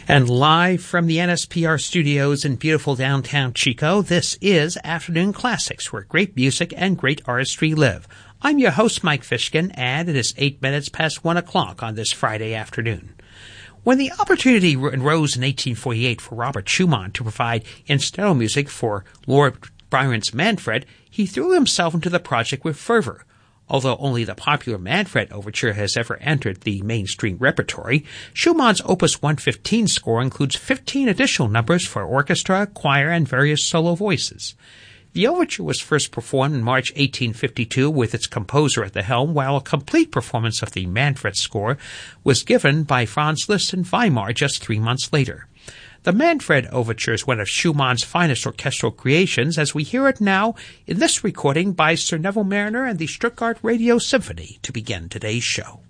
And live from the NSPR studios in beautiful downtown Chico, this is Afternoon Classics, where great music and great artistry live. I'm your host, Mike Fishkin, and it is 8 minutes past 1 o'clock on this Friday afternoon. When the opportunity arose in 1848 for Robert Schumann to provide incidental music for Lord Byron's Manfred, he threw himself into the project with fervor. Although only the popular Manfred overture has ever entered the mainstream repertory, Schumann's Opus 115 score includes 15 additional numbers for orchestra, choir, and various solo voices. The overture was first performed in March 1852 with its composer at the helm, while a complete performance of the Manfred score was given by Franz Liszt in Weimar just 3 months later. The Manfred Overture is one of Schumann's finest orchestral creations, as we hear it now in this recording by Sir Neville Marriner and the Stuttgart Radio Symphony to begin today's show.